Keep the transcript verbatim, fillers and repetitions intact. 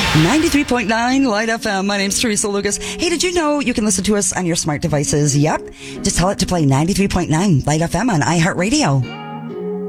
ninety-three point nine Light F M. My name's Teresa Lucas. Hey, did you know you can listen to us on your smart devices? Yep. Just tell it to play ninety-three point nine Light F M on iHeartRadio.